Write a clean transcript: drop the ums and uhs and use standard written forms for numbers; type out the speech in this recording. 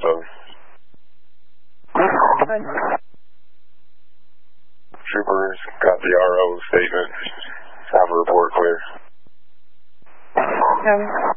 7. Troopers got the RO statement. Have a report clear.